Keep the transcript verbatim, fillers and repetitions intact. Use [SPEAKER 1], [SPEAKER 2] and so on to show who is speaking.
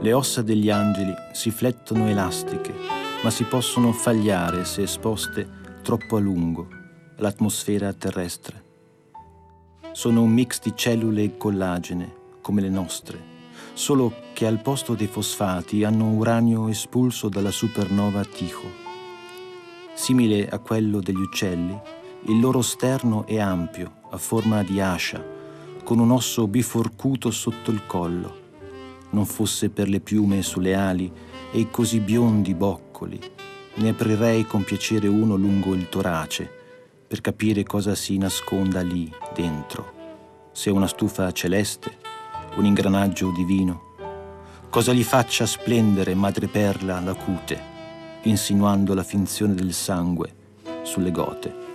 [SPEAKER 1] Le ossa degli angeli si flettono elastiche, ma si possono fagliare se esposte troppo a lungo all'atmosfera terrestre. Sono un mix di cellule collagene, come le nostre, solo che al posto dei fosfati hanno uranio espulso dalla supernova Tycho. Simile a quello degli uccelli, il loro sterno è ampio, a forma di ascia, con un osso biforcuto sotto il collo. Non fosse per le piume sulle ali e i così biondi boccoli, ne aprirei con piacere uno lungo il torace per capire cosa si nasconda lì dentro. Se una stufa celeste, un ingranaggio divino, cosa gli faccia splendere madreperla la cute, insinuando la finzione del sangue sulle gote.